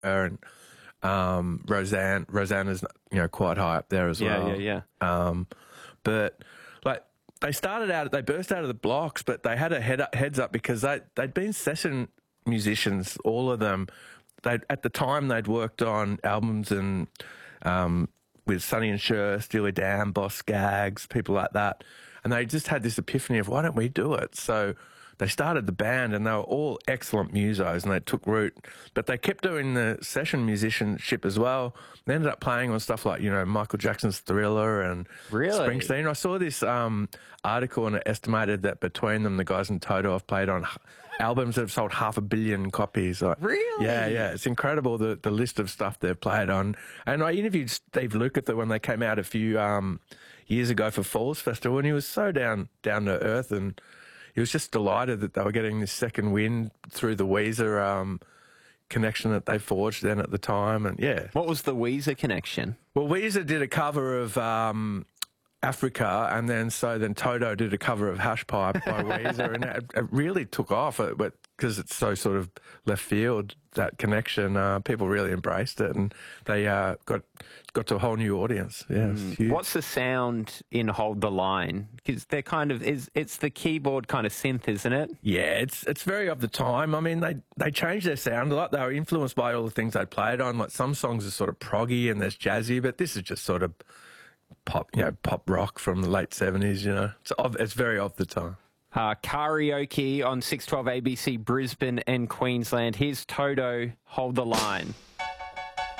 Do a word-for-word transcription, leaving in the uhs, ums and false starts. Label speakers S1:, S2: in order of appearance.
S1: and um, Roseanne. Rosanna's, you know, quite high up there as
S2: Yeah,
S1: well.
S2: yeah, yeah.
S1: Um, but like they started out, they burst out of the blocks, but they had a head up, heads up because they they'd been session musicians, all of them. They at the time they'd worked on albums and um, with Sonny and Cher, Steely Dan, Boss Skaggs, people like that, and they just had this epiphany of why don't we do it? So they started the band, and they were all excellent musos, and they took root. But they kept doing the session musicianship as well. They ended up playing on stuff like, you know, Michael Jackson's Thriller and
S2: Really?
S1: Springsteen. I saw this um, article, and it estimated that between them, the guys in Toto have played on h- albums that have sold half a billion copies. Like,
S2: Really?
S1: Yeah, yeah. It's incredible, the, the list of stuff they've played on. And I interviewed Steve Lukather when they came out a few um, years ago for Falls Festival, and he was so down down to earth, and he was just delighted that they were getting this second wind through the Weezer um, connection that they forged then at the time. And yeah.
S2: What was the Weezer connection?
S1: Well, Weezer did a cover of um, Africa, and then so then Toto did a cover of Hash Pipe by Weezer, and it, it really took off. It, but because it's so sort of left field, that connection, uh, people really embraced it, and they uh, got got to a whole new audience. Yeah, it's huge.
S2: What's the sound in Hold the Line? Because they're kind of is it's the keyboard kind of synth, isn't it?
S1: Yeah, it's it's very of the time. I mean, they they changed their sound a lot. They were influenced by all the things they played on. Like some songs are sort of proggy and there's jazzy, but this is just sort of pop, you know, pop rock from the late seventies. You know, it's of, it's very of the time.
S2: Uh, karaoke on six twelve A B C Brisbane and Queensland. Here's Toto, Hold the Line.